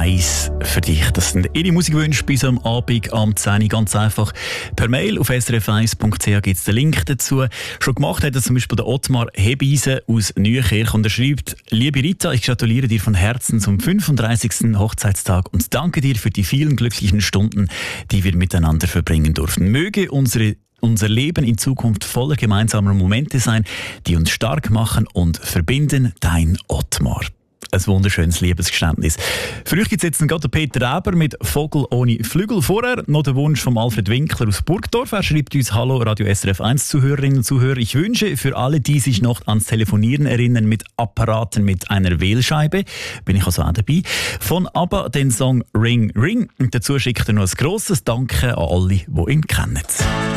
1 für dich. Das sind Ihre Musikwünsche bis am Abend am 10 Uhr. Ganz einfach per Mail auf srf1.ch gibt es den Link dazu. Schon gemacht hat zum Beispiel der Ottmar Hebeisen aus Nüchirch und er schreibt: Liebe Rita, ich gratuliere dir von Herzen zum 35. Hochzeitstag und danke dir für die vielen glücklichen Stunden, die wir miteinander verbringen durften. Möge unser Leben in Zukunft voller gemeinsamer Momente sein, die uns stark machen und verbinden. Dein Ottmar. Ein wunderschönes Liebesgeständnis. Für euch gibt es jetzt gerade Peter Eber mit «Vogel ohne Flügel». Vorher noch der Wunsch von Alfred Winkler aus Burgdorf. Er schreibt uns: Hallo Radio SRF 1 Zuhörerinnen und Zuhörer. Ich wünsche für alle, die sich noch ans Telefonieren erinnern mit Apparaten mit einer Wählscheibe, bin ich also auch dabei, von ABBA den Song «Ring Ring». Und dazu schickt er noch ein grosses Danke an alle, die ihn kennen.